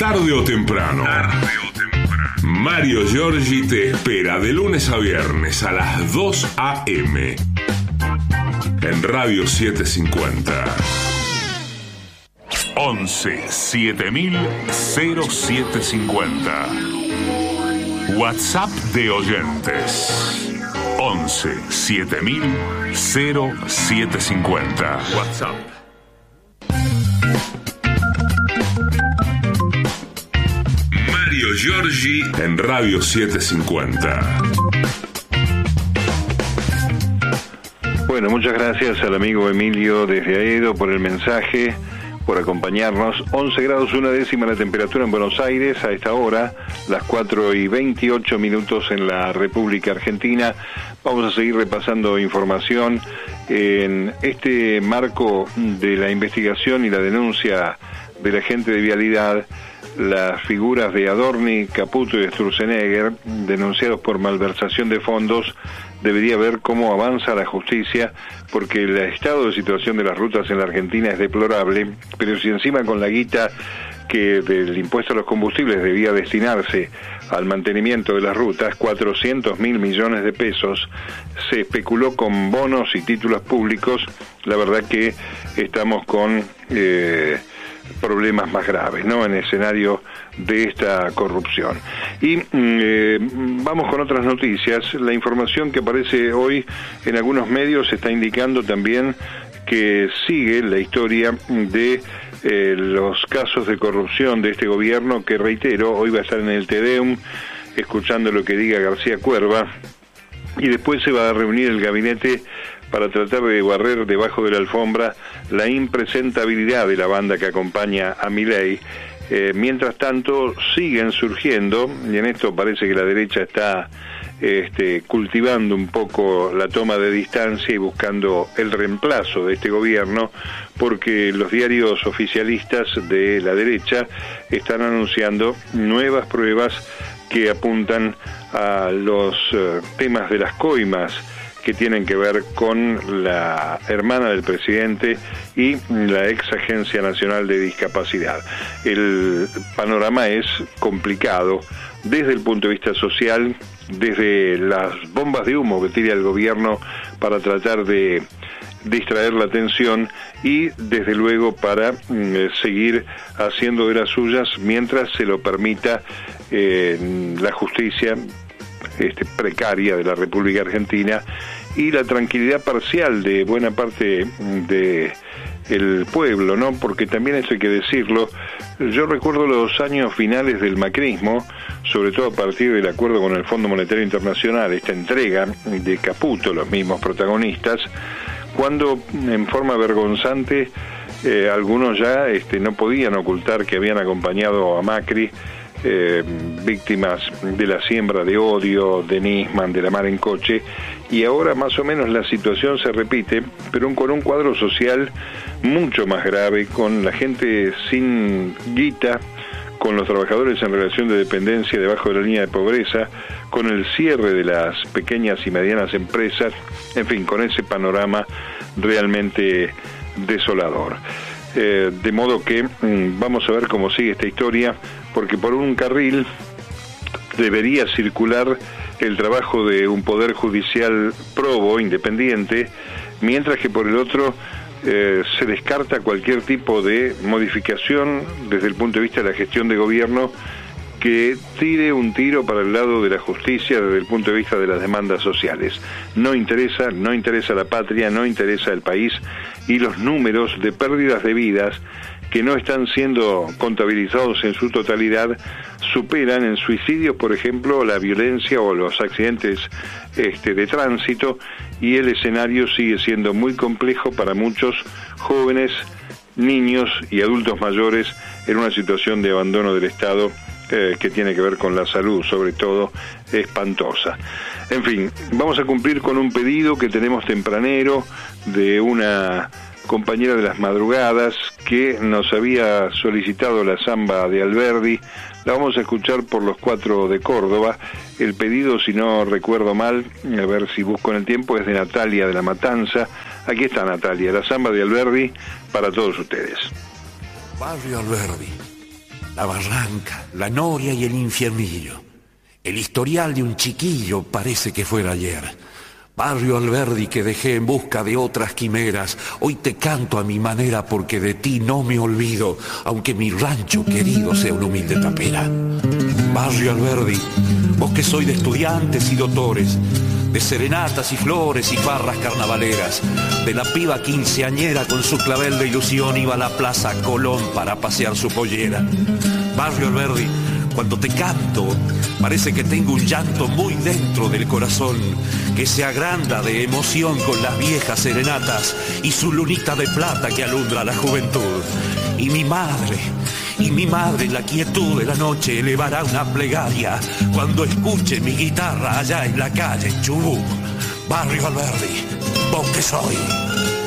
Tarde o temprano. Mario Giorgi te espera de lunes a viernes a las 2 a.m. en Radio 750. 11 7000 0750. WhatsApp de oyentes. 11 7000 0750. WhatsApp. Mario Giorgi en Radio 750. Bueno, muchas gracias al amigo Emilio desde Aedo por el mensaje, por acompañarnos. 11 grados 1 décima la temperatura en Buenos Aires a esta hora, las 4:28 en la República Argentina. Vamos a seguir repasando información en este marco de la investigación y la denuncia de la gente de Vialidad. Las figuras de Adorni, Caputo y Sturzenegger, denunciados por malversación de fondos, debería ver cómo avanza la justicia, porque el estado de situación de las rutas en la Argentina es deplorable, pero si encima con la guita que del impuesto a los combustibles debía destinarse al mantenimiento de las rutas, 400.000 millones de pesos, se especuló con bonos y títulos públicos, la verdad que estamos con problemas más graves, ¿no?, en el escenario de esta corrupción. Y vamos con otras noticias. La información que aparece hoy en algunos medios está indicando también que sigue la historia de los casos de corrupción de este gobierno, que reitero, hoy va a estar en el Tedeum, escuchando lo que diga García Cuerva, y después se va a reunir el gabinete para tratar de barrer debajo de la alfombra la impresentabilidad de la banda que acompaña a Milei. Mientras tanto, siguen surgiendo, y en esto parece que la derecha está cultivando un poco la toma de distancia y buscando el reemplazo de este gobierno, porque los diarios oficialistas de la derecha están anunciando nuevas pruebas que apuntan a los temas de las coimas que tienen que ver con la hermana del presidente y la ex Agencia Nacional de Discapacidad. El panorama es complicado desde el punto de vista social, desde las bombas de humo que tira el gobierno para tratar de distraer la atención, y desde luego para seguir haciendo de las suyas mientras se lo permita la justicia precaria de la República Argentina y la tranquilidad parcial de buena parte de el pueblo, ¿no? Porque también esto hay que decirlo. Yo recuerdo los años finales del macrismo, sobre todo a partir del acuerdo con el Fondo Monetario Internacional, esta entrega de Caputo, los mismos protagonistas, cuando en forma vergonzante algunos ya no podían ocultar que habían acompañado a Macri, víctimas de la siembra de odio, de Nisman, de la mar en coche, y ahora más o menos la situación se repite, pero con un cuadro social mucho más grave, con la gente sin guita, con los trabajadores en relación de dependencia debajo de la línea de pobreza, con el cierre de las pequeñas y medianas empresas, en fin, con ese panorama realmente desolador. De modo que vamos a ver cómo sigue esta historia, porque por un carril debería circular el trabajo de un poder judicial probo, independiente, mientras que por el otro se descarta cualquier tipo de modificación desde el punto de vista de la gestión de gobierno que tire un tiro para el lado de la justicia desde el punto de vista de las demandas sociales. No interesa la patria, no interesa el país, y los números de pérdidas de vidas que no están siendo contabilizados en su totalidad superan en suicidios, por ejemplo, la violencia o los accidentes de tránsito, y el escenario sigue siendo muy complejo para muchos jóvenes, niños y adultos mayores en una situación de abandono del Estado que tiene que ver con la salud, sobre todo, espantosa. En fin, vamos a cumplir con un pedido que tenemos tempranero de una compañera de las madrugadas que nos había solicitado la samba de Alberdi. La vamos a escuchar por los 4 de Córdoba. El pedido, si no recuerdo mal, a ver si busco en el tiempo, es de Natalia de la Matanza. Aquí está Natalia, la samba de Alberdi para todos ustedes. Barrio Alberdi, La barranca, la noria y el infiernillo. El historial de un chiquillo parece que fuera ayer. Barrio Alberdi que dejé en busca de otras quimeras, hoy te canto a mi manera porque de ti no me olvido, aunque mi rancho querido sea una humilde tapera. Barrio Alberdi, vos que sois de estudiantes y doctores, de serenatas y flores y farras carnavaleras, de la piba quinceañera con su clavel de ilusión iba a la Plaza Colón para pasear su pollera. Barrio Alberdi, cuando te canto, parece que tengo un llanto muy dentro del corazón, que se agranda de emoción con las viejas serenatas y su lunita de plata que alumbra la juventud. Y mi madre en la quietud de la noche elevará una plegaria cuando escuche mi guitarra allá en la calle Chubut. Barrio Alberdi, vos que soy.